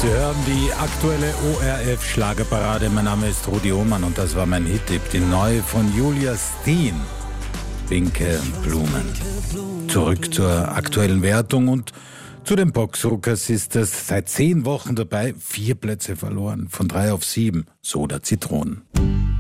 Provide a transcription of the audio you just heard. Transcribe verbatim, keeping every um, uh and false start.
Sie hören die aktuelle O R F-Schlagerparade. Mein Name ist Rudi Ohmann und das war mein Hit-Tipp. Die neue von Julia Steen, Pinke Blumen. Zurück zur aktuellen Wertung und zu den Boxrucker Sisters. Seit zehn Wochen dabei, vier Plätze verloren, von drei auf sieben. Soda Zitronen.